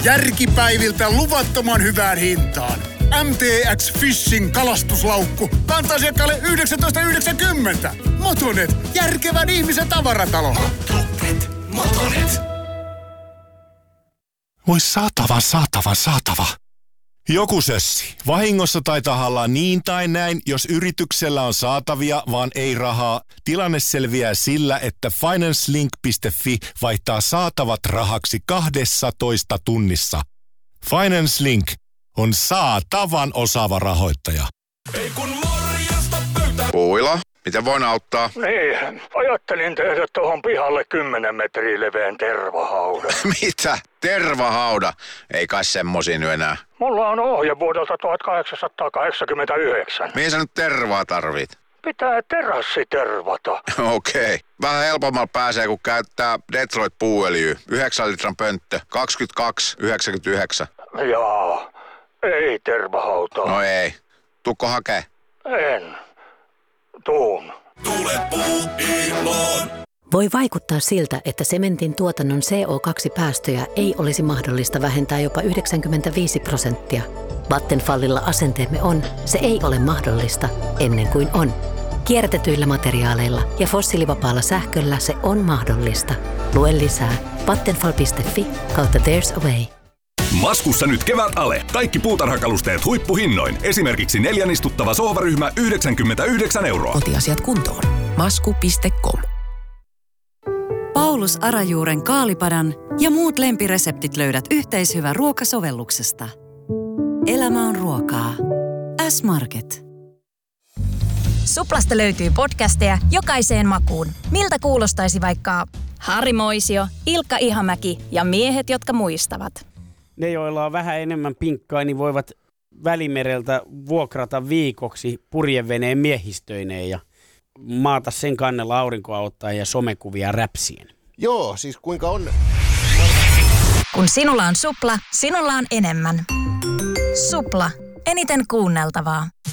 Järkipäiviltä luvattoman hyvään hintaan. MTX Fishing -kalastuslaukku. Kanta-asiakkaalle 19,90. Motonet, järkevän ihmisen tavaratalo. Motonet. Voi saatava. Joku sössi. Vahingossa tai tahallaan niin tai näin, jos yrityksellä on saatavia, vaan ei rahaa. Tilanne selviää sillä, että FinanceLink.fi vaihtaa saatavat rahaksi 12 tunnissa. FinanceLink on saatavan osaava rahoittaja. Ei kun morjesta pöytään. Puila, miten voin auttaa? Niin, ajattelin tehdä tuohon pihalle 10 metriä leveän tervahaudan. Mitä? Tervahauda? Ei kai semmosia nyt enää. Mulla on ohje vuodelta 1889. Mihin sä nyt tervaa tarvit? Pitää terassi tervata. Okei. Vähän helpommalla pääsee, kun käyttää Detroit puuöljyä. 9 litran pönttö. 22,99. Jaa, ei tervahautaa. No ei. Tuukko hakee? En. Tuun. Tule Puuiloon. Voi vaikuttaa siltä, että sementin tuotannon CO2-päästöjä ei olisi mahdollista vähentää jopa 95%. Vattenfallilla asenteemme on, se ei ole mahdollista ennen kuin on. Kierrätetyillä materiaaleilla ja fossiilivapaalla sähköllä se on mahdollista. Lue lisää vattenfall.fi/there's a way. Maskussa nyt kevät ale. Kaikki puutarhakalusteet huippuhinnoin. Esimerkiksi 4 istuttava sohvaryhmä 99 €. Kotiasiat kuntoon. Masku.com. Paulus Arajuuren kaalipadan ja muut lempireseptit löydät yhteishyvä-ruokasovelluksesta. Elämä on ruokaa. S-Market. Suplasta löytyy podcasteja jokaiseen makuun. Miltä kuulostaisi vaikka Harri Moisio, Ilkka Ihamäki ja miehet, jotka muistavat? Ne, joilla on vähän enemmän pinkkaa, niin voivat Välimereltä vuokrata viikoksi purjeveneen miehistöineen ja maata sen kannella aurinkoa ottaa ja somekuvia räpsien. Joo, siis kuinka on... Kun sinulla on Supla, sinulla on enemmän. Supla. Eniten kuunneltavaa.